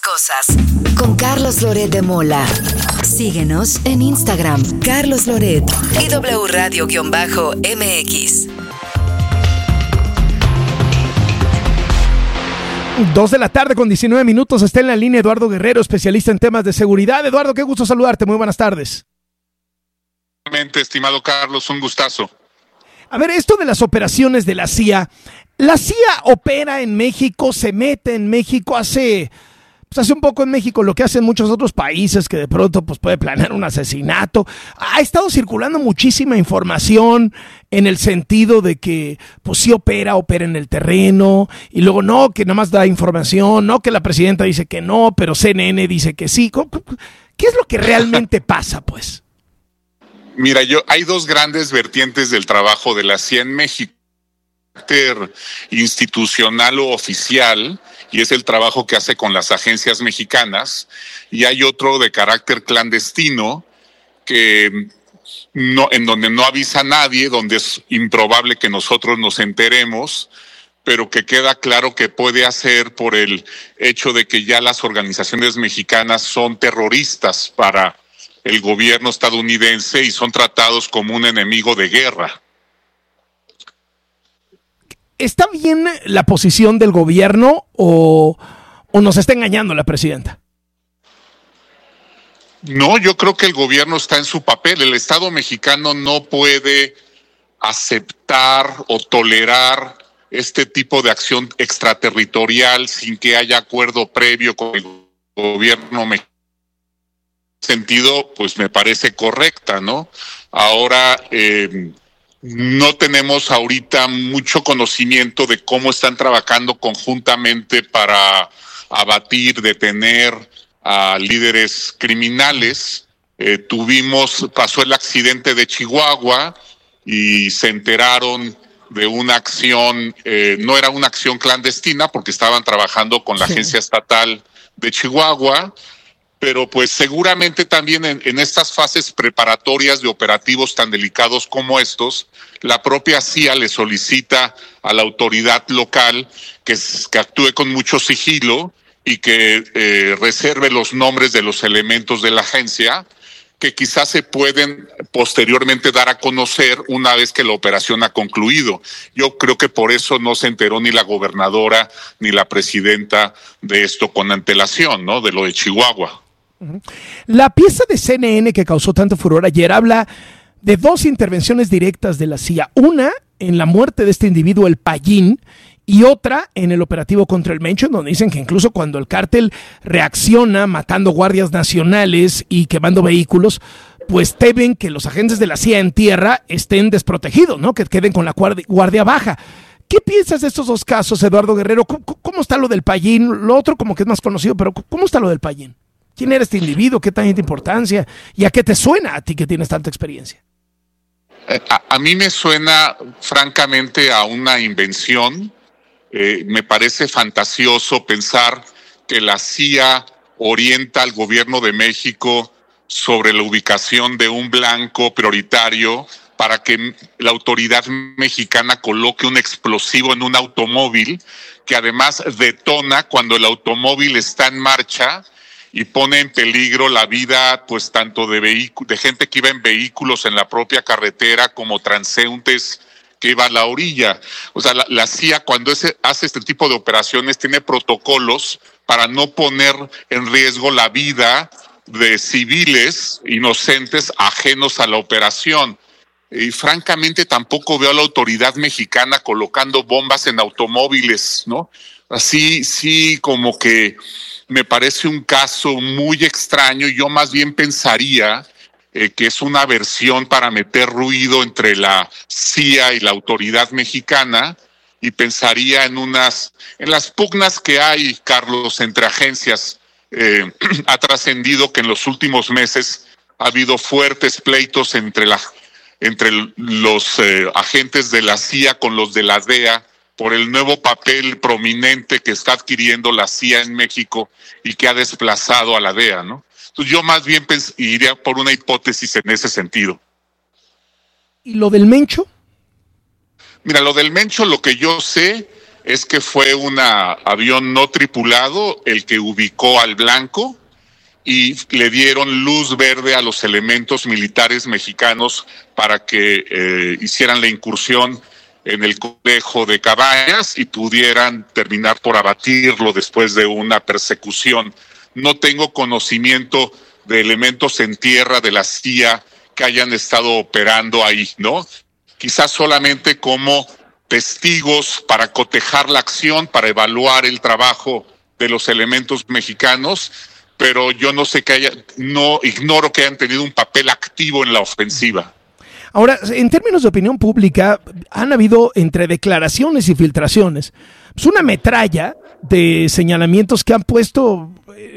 cosas. Con Carlos Loret de Mola. Síguenos en Instagram, Carlos Loret y W Radio-MX. 2:19 p.m. Está en la línea Eduardo Guerrero, especialista en temas de seguridad. Eduardo, qué gusto saludarte. Muy buenas tardes. Estimado Carlos, un gustazo. A ver, esto de las operaciones de la CIA. La CIA opera en México, se mete en México, hace un poco en México lo que hacen muchos otros países, que de pronto pues puede planear un asesinato. Ha estado circulando muchísima información en el sentido de que pues sí opera en el terreno, y luego no, que nada más da información, no, que la presidenta dice que no, pero CNN dice que sí. ¿Qué es lo que realmente pasa, pues? Mira, hay dos grandes vertientes del trabajo de la CIA en México: carácter institucional o oficial, y es el trabajo que hace con las agencias mexicanas, y hay otro de carácter clandestino, que no, en donde no avisa a nadie, donde es improbable que nosotros nos enteremos, pero que queda claro que puede hacer por el hecho de que ya las organizaciones mexicanas son terroristas para el gobierno estadounidense y son tratados como un enemigo de guerra. ¿Está bien la posición del gobierno o nos está engañando la presidenta? No, yo creo que el gobierno está en su papel. El Estado mexicano no puede aceptar o tolerar este tipo de acción extraterritorial sin que haya acuerdo previo con el gobierno mexicano. En ese sentido, pues me parece correcta, ¿no? Ahora, no tenemos ahorita mucho conocimiento de cómo están trabajando conjuntamente para abatir, detener a líderes criminales. Pasó el accidente de Chihuahua y se enteraron de una acción, no era una acción clandestina porque estaban trabajando con la Agencia Estatal de Chihuahua, pero pues seguramente también en estas fases preparatorias de operativos tan delicados como estos, la propia CIA le solicita a la autoridad local que actúe con mucho sigilo y que reserve los nombres de los elementos de la agencia, que quizás se pueden posteriormente dar a conocer una vez que la operación ha concluido. Yo creo que por eso no se enteró ni la gobernadora ni la presidenta de esto con antelación, ¿no? De lo de Chihuahua. La pieza de CNN que causó tanto furor ayer habla de dos intervenciones directas de la CIA. Una en la muerte de este individuo, el Payín, y otra en el operativo contra el Mencho, donde dicen que incluso cuando el cártel reacciona matando guardias nacionales y quemando vehículos, pues temen que los agentes de la CIA en tierra estén desprotegidos, ¿no? Que queden con la guardia baja. ¿Qué piensas de estos dos casos, Eduardo Guerrero? ¿Cómo está lo del Payín? Lo otro como que es más conocido, pero ¿cómo está lo del Payín? ¿Quién era este individuo? ¿Qué tanta importancia? ¿Y a qué te suena a ti que tienes tanta experiencia? A mí me suena francamente a una invención. Me parece fantasioso pensar que la CIA orienta al gobierno de México sobre la ubicación de un blanco prioritario para que la autoridad mexicana coloque un explosivo en un automóvil que además detona cuando el automóvil está en marcha y pone en peligro la vida, pues tanto de gente que iba en vehículos en la propia carretera como transeúntes que iba a la orilla. O sea, la CIA cuando hace este tipo de operaciones tiene protocolos para no poner en riesgo la vida de civiles inocentes ajenos a la operación. Y francamente tampoco veo a la autoridad mexicana colocando bombas en automóviles, ¿no? Así, sí, como que me parece un caso muy extraño. Yo más bien pensaría que es una versión para meter ruido entre la CIA y la autoridad mexicana, y pensaría en las pugnas que hay, Carlos, entre agencias. Ha trascendido que en los últimos meses ha habido fuertes pleitos entre los agentes de la CIA con los de la DEA por el nuevo papel prominente que está adquiriendo la CIA en México y que ha desplazado a la DEA, ¿no? Entonces yo más bien iría por una hipótesis en ese sentido. ¿Y lo del Mencho? Mira, lo del Mencho, lo que yo sé es que fue un avión no tripulado el que ubicó al blanco y le dieron luz verde a los elementos militares mexicanos para que hicieran la incursión en el complejo de Cabañas y pudieran terminar por abatirlo después de una persecución. No tengo conocimiento de elementos en tierra de la CIA que hayan estado operando ahí, ¿no? Quizás solamente como testigos para cotejar la acción, para evaluar el trabajo de los elementos mexicanos, pero yo no sé ignoro que hayan tenido un papel activo en la ofensiva. Ahora, en términos de opinión pública, han habido entre declaraciones y filtraciones pues una metralla de señalamientos que han puesto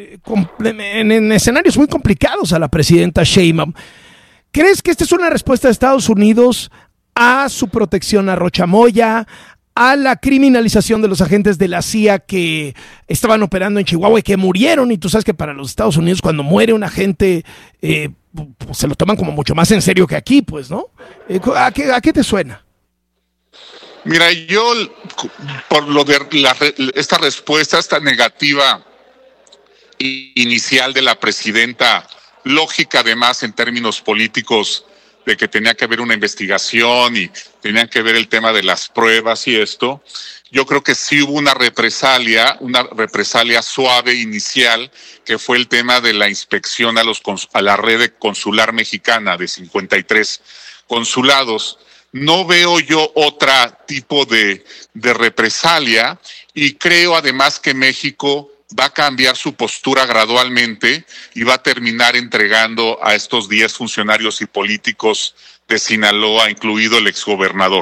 en escenarios muy complicados a la presidenta Sheinbaum. ¿Crees que esta es una respuesta de Estados Unidos a su protección a Rocha Moya, a la criminalización de los agentes de la CIA que estaban operando en Chihuahua y que murieron? Y tú sabes que para los Estados Unidos cuando muere un agente pues se lo toman como mucho más en serio que aquí, pues, ¿no? ¿A qué te suena? Mira, yo por lo de esta respuesta, esta negativa inicial de la presidenta, lógica además en términos políticos, de que tenía que haber una investigación y tenía que ver el tema de las pruebas y esto, yo creo que sí hubo una represalia suave inicial, que fue el tema de la inspección a la red consular mexicana de 53 consulados. No veo yo otro tipo de represalia y creo además que México va a cambiar su postura gradualmente y va a terminar entregando a estos 10 funcionarios y políticos de Sinaloa, incluido el exgobernador.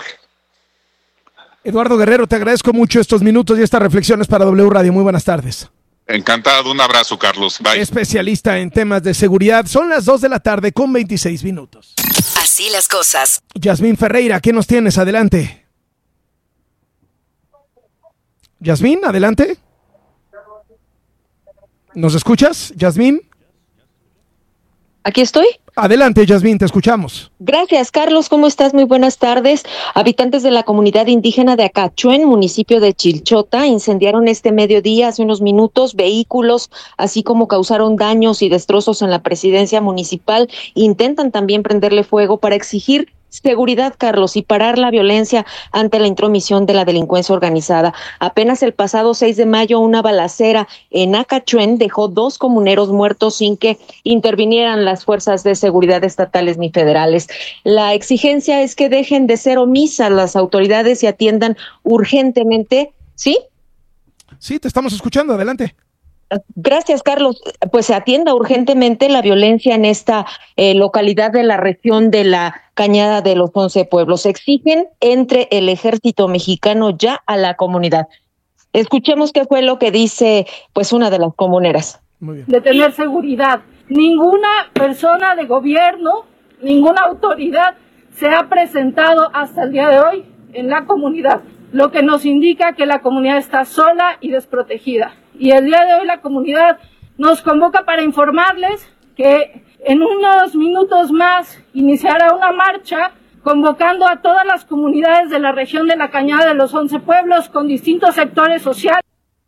Eduardo Guerrero, te agradezco mucho estos minutos y estas reflexiones para W Radio. Muy buenas tardes. Encantado, un abrazo, Carlos. Bye. Especialista en temas de seguridad. Son las 2 de la tarde con 26 minutos. Así las cosas. Yasmín Ferreira, ¿qué nos tienes? Adelante. Yasmín, adelante. ¿Nos escuchas, Yasmín? Aquí estoy. Adelante, Yasmín, te escuchamos. Gracias, Carlos. ¿Cómo estás? Muy buenas tardes. Habitantes de la comunidad indígena de Acachuen, municipio de Chilchota, incendiaron este mediodía, hace unos minutos, vehículos, así como causaron daños y destrozos en la presidencia municipal. Intentan también prenderle fuego para exigir seguridad, Carlos, y parar la violencia ante la intromisión de la delincuencia organizada. Apenas el pasado 6 de mayo, una balacera en Acachuen dejó 2 comuneros muertos sin que intervinieran las fuerzas de seguridad estatales ni federales. La exigencia es que dejen de ser omisas las autoridades y atiendan urgentemente, ¿sí? Sí, te estamos escuchando, adelante. Gracias, Carlos. Pues se atienda urgentemente la violencia en esta localidad de la región de la Cañada de los 11 Pueblos. Exigen entre el ejército mexicano ya a la comunidad. Escuchemos qué fue lo que dice pues una de las comuneras. Muy bien. De tener seguridad. Ninguna persona de gobierno, ninguna autoridad se ha presentado hasta el día de hoy en la comunidad, lo que nos indica que la comunidad está sola y desprotegida. Y el día de hoy la comunidad nos convoca para informarles que en unos minutos más iniciará una marcha convocando a todas las comunidades de la región de la Cañada de los 11 Pueblos con distintos sectores sociales.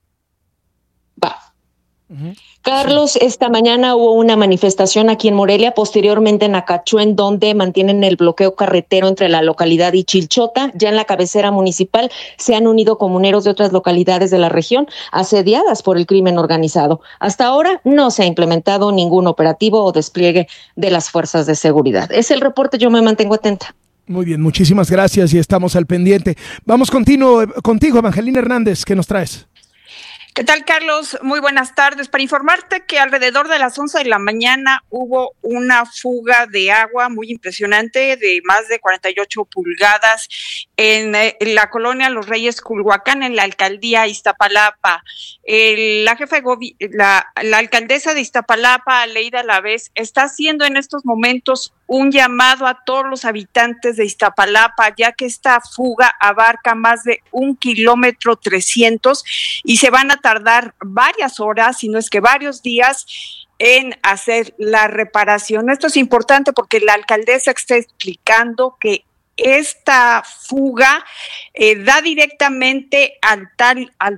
Carlos, esta mañana hubo una manifestación aquí en Morelia, posteriormente en Acachuen, donde mantienen el bloqueo carretero entre la localidad y Chilchota. Ya en la cabecera municipal se han unido comuneros de otras localidades de la región asediadas por el crimen organizado. Hasta ahora no se ha implementado ningún operativo o despliegue de las fuerzas de seguridad. Es el reporte, yo me mantengo atenta. Muy bien, muchísimas gracias y estamos al pendiente. Vamos contigo, Evangelina Hernández, ¿qué nos traes? ¿Qué tal, Carlos? Muy buenas tardes. Para informarte que alrededor de las 11 de la mañana hubo una fuga de agua muy impresionante de más de 48 pulgadas en la colonia Los Reyes Culhuacán, en la alcaldía Iztapalapa. La jefa de la alcaldesa de Iztapalapa, Aleida Alavés, está haciendo en estos momentos un llamado a todos los habitantes de Iztapalapa, ya que esta fuga abarca más de 1,3 kilómetros y se van a tardar varias horas, si no es que varios días, en hacer la reparación. Esto es importante porque la alcaldesa está explicando que esta fuga da directamente al